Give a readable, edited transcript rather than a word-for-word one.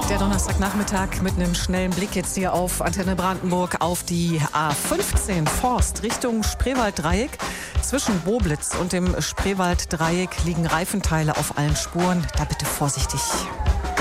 Der Donnerstagnachmittag mit einem schnellen Blick jetzt hier auf Antenne Brandenburg auf die A15 Forst Richtung Spreewalddreieck. Zwischen Boblitz und dem Spreewalddreieck liegen Reifenteile auf allen Spuren. Da bitte vorsichtig.